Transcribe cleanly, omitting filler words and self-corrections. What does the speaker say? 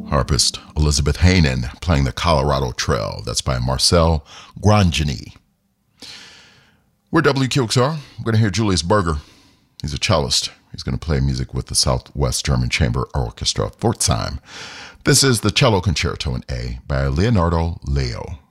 harpist Elizabeth Hanen playing the Colorado Trail. That's by Marcel Grangeny. We're WQXR. We're going to hear Julius Berger. He's a cellist. He's going to play music with the Southwest German Chamber Orchestra Pforzheim. This is the Cello Concerto in A by Leonardo Leo.